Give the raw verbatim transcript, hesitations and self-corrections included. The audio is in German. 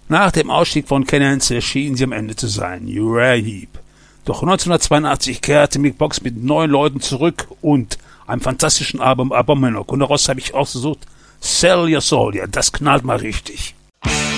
Nach dem Ausstieg von Canence schienen sie am Ende zu sein, Uriah Heep. Doch neunzehnhundertzweiundachtzig kehrte Mick Box mit neuen Leuten zurück und einem fantastischen Album Abramelin. Und daraus habe ich ausgesucht, Sell Your Soul, ja, das knallt mal richtig.